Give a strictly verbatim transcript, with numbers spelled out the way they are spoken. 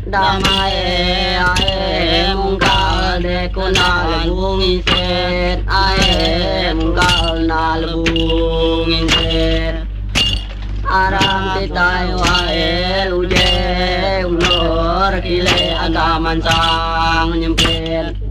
Damae ae mungkal de kunal bungisen ae mungkal nal bungisen aram titayo ae uje unor kile agaman sang nyempet